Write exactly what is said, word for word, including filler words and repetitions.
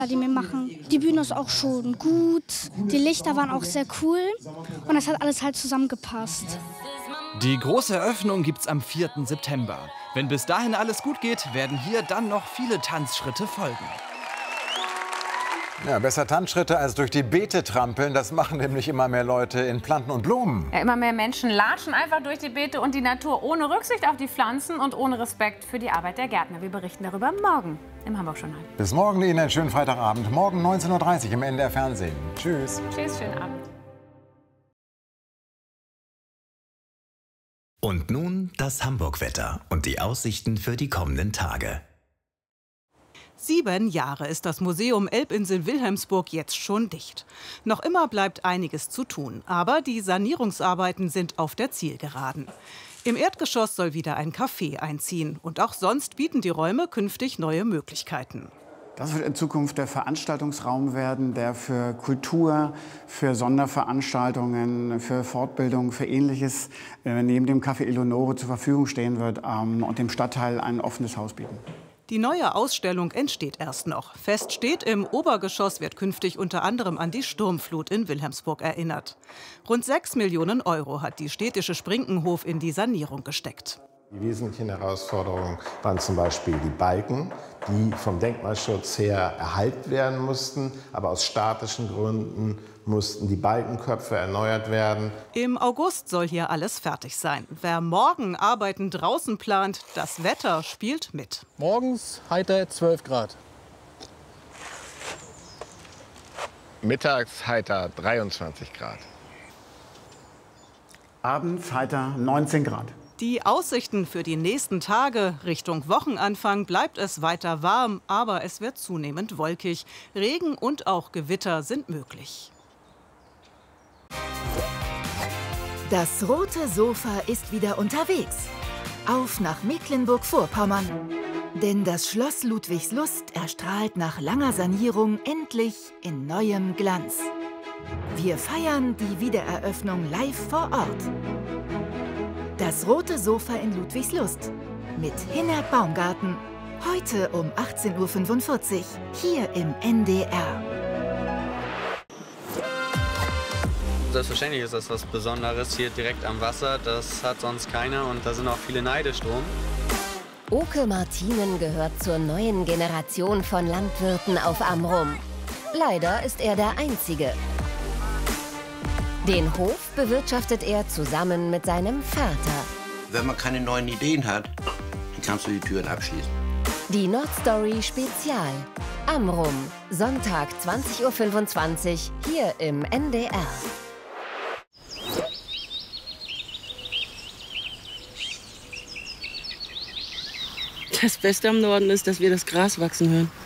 die wir machen. Die Bühne ist auch schon gut, die Lichter waren auch sehr cool und das hat alles halt zusammengepasst. Die große Eröffnung gibt's am vierten September. Wenn bis dahin alles gut geht, werden hier dann noch viele Tanzschritte folgen. Ja, besser Tanzschritte als durch die Beete trampeln. Das machen nämlich immer mehr Leute in Planten und Blumen. Ja, immer mehr Menschen latschen einfach durch die Beete und die Natur ohne Rücksicht auf die Pflanzen und ohne Respekt für die Arbeit der Gärtner. Wir berichten darüber morgen im Hamburg-Journal. Bis morgen Ihnen einen schönen Freitagabend. Morgen neunzehn Uhr dreißig im N D R Fernsehen. Tschüss. Tschüss, schönen Abend. Und nun das Hamburg-Wetter und die Aussichten für die kommenden Tage. Sieben Jahre ist das Museum Elbinsel Wilhelmsburg jetzt schon dicht. Noch immer bleibt einiges zu tun, aber die Sanierungsarbeiten sind auf der Zielgeraden. Im Erdgeschoss soll wieder ein Café einziehen und auch sonst bieten die Räume künftig neue Möglichkeiten. Das wird in Zukunft der Veranstaltungsraum werden, der für Kultur, für Sonderveranstaltungen, für Fortbildung, für Ähnliches äh, neben dem Café Eleonore zur Verfügung stehen wird ähm, und dem Stadtteil ein offenes Haus bieten. Die neue Ausstellung entsteht erst noch. Fest steht, im Obergeschoss wird künftig unter anderem an die Sturmflut in Wilhelmsburg erinnert. Rund sechs Millionen Euro hat die städtische Sprinkenhof in die Sanierung gesteckt. Die wesentlichen Herausforderungen waren zum Beispiel die Balken, die vom Denkmalschutz her erhalten werden mussten, aber aus statischen Gründen mussten die Balkenköpfe erneuert werden. Im August soll hier alles fertig sein. Wer morgen Arbeiten draußen plant, das Wetter spielt mit. Morgens heiter zwölf Grad. Mittags heiter dreiundzwanzig Grad. Abends heiter neunzehn Grad. Die Aussichten für die nächsten Tage Richtung Wochenanfang bleibt es weiter warm, aber es wird zunehmend wolkig. Regen und auch Gewitter sind möglich. Das rote Sofa ist wieder unterwegs. Auf nach Mecklenburg-Vorpommern. Denn das Schloss Ludwigslust erstrahlt nach langer Sanierung endlich in neuem Glanz. Wir feiern die Wiedereröffnung live vor Ort. Das rote Sofa in Ludwigslust mit Hinnerk Baumgarten. Heute um achtzehn Uhr fünfundvierzig hier im N D R. Selbstverständlich ist das was Besonderes hier direkt am Wasser. Das hat sonst keiner und da sind auch viele neidisch drum. Oke Martinen gehört zur neuen Generation von Landwirten auf Amrum. Leider ist er der Einzige. Den Hof bewirtschaftet er zusammen mit seinem Vater. Wenn man keine neuen Ideen hat, dann kannst du die Türen abschließen. Die Nordstory Spezial. Amrum, Sonntag zwanzig Uhr fünfundzwanzig, hier im N D R. Das Beste am Norden ist, dass wir das Gras wachsen hören.